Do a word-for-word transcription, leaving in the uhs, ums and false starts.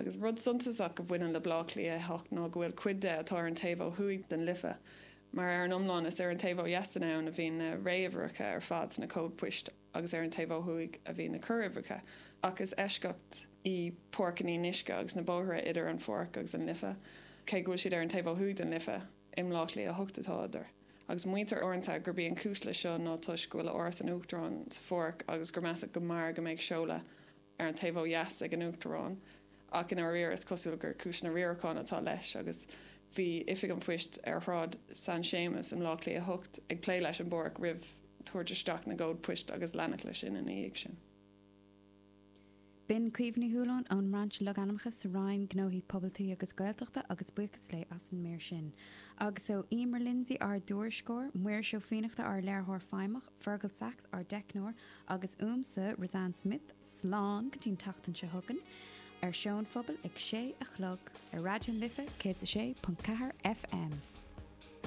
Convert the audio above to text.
agus rud suntasach go bhfuin le blachlí a hocht ná gohfuil cuide atá an taobh thuig den lifa. Mar ar an omláin is ar an taobh yestanán a bhín na réomhracha ar fad na cód puist agus ar an taobh thuig a bhín na curvracha. Agus eiscecht í porcaní nisca agus na bóthra idir an forc agus an lifa. Cé go siad ar an taobh thuig den lifa im láchlí a hochtatá idir. Agus muintear orintanta gur bíon cúsla seo ná tuis gohfuil áras an uachtarán sa forc agus gur measa go mar go méid seola ar an taobh yes ag an uachtarán. Ach in ar riar is cosúil gur cúis na riarcán atá leis agus bhí ifig an fuist ar thrád San Seamus an láchlí a hocht ag plé leis an borc rih tuairteteach na gód puist agus lenach lei sin in íag sin. Bin cuimhní thuúlán an ranch le ganamcha sa rain gnóhí pobaltaí agus gailteachta agus buchas lei as an méir sin. Agus ó Emer Lindsay ar dúirscór, muir seo féinachta ar learthór feimach, Fergal Sachs ar decnór agus úmsa Roseanne Smith, slán go tín tatan se thugan, ar seán phobal ag sé a chlog ar radion lifa cé a sé punt cahar F M.